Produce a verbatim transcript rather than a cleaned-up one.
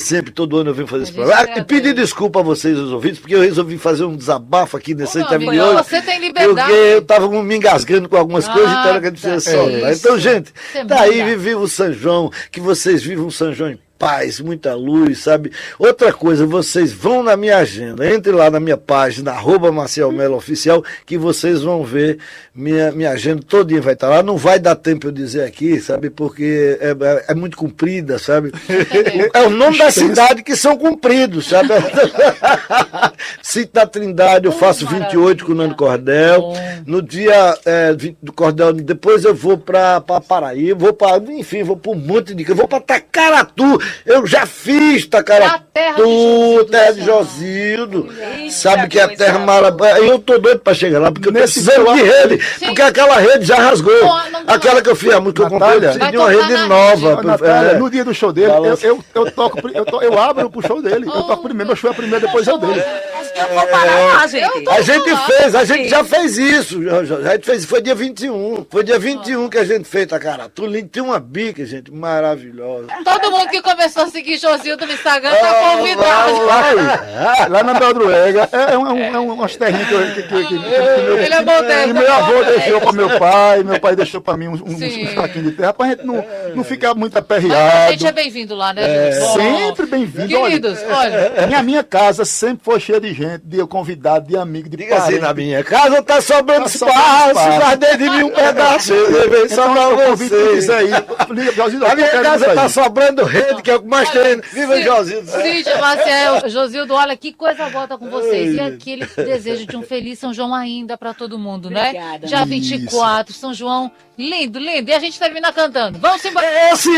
sempre, todo ano eu venho fazer esse programa. Ah, pedir desculpa a vocês, os ouvintes, porque eu resolvi fazer um desabafo aqui nesse interview de hoje. Você tem liberdade. Porque eu estava me engasgando com algumas ah, coisas, então era que eu precisa soltar. Então, gente, tá aí, viva o São João, que vocês vivam o São João em paz, muita luz, sabe? Outra coisa, vocês vão na minha agenda, entre lá na minha página, arroba Marcel Mello Oficial, que vocês vão ver minha, minha agenda, todinha vai estar lá. Não vai dar tempo eu dizer aqui, sabe? Porque é, é, é muito comprida, sabe? É o nome da cidade que são cumpridos, sabe? Sítio da Trindade, eu faço vinte e oito com o Nando Cordel. No dia é, vinte do Cordel, depois eu vou para Paraíba, vou para, enfim, vou para um monte de... Eu vou para Tacaratu. Eu já fiz Tacaratu, terra de Josildo, terra de Josildo sabe que é a terra maravilhosa. Eu tô doido pra chegar lá, porque eu preciso de rede, sim. Porque aquela rede já rasgou. Não, não, não, aquela que eu fiz, a música que eu comprei, eu preciso de uma rede nova. Rede. Natália, é. No dia do show dele, eu, eu, eu, toco, eu, to, eu abro pro show dele, eu toco primeiro, meu show é primeiro, depois é o dele. É, gente. A gente fez, a gente já fez isso. A gente fez, foi dia vinte e um. Foi dia vinte e um que a gente fez Tacaratu. Tinha uma bica, gente, maravilhosa. Todo mundo que começou a seguir Josildo no Instagram tá convidado. Lá, lá na Beldruega, é, é, um, é um, umas terrinhas que, que, que, que, que, meu, ele é moderno, que meu avô deixou para meu pai, meu pai deixou para mim uns, uns, uns caquinhos de terra, pra gente não, não ficar muito aperreado. A gente é bem-vindo lá, né, é, sempre bem-vindo. Queridos, olha. olha. Minha, minha casa sempre foi cheia de gente, de convidado, de amigo, de Diga parente. Assim, na minha casa tá sobrando tá espaço, guardei de mim um pedaço, eu levei só então, pra você. Aí, liga, Josildo, a minha casa tá sobrando rede, que é o que mais tem. Viva Josildo. Cíntia, Marcel, Josildo, olha que coisa boa tá com vocês. E aquele desejo de um feliz São João ainda pra todo mundo, né? Obrigada. Já vinte e quatro, São João, lindo, lindo. E a gente termina cantando. Vamos embora. Esse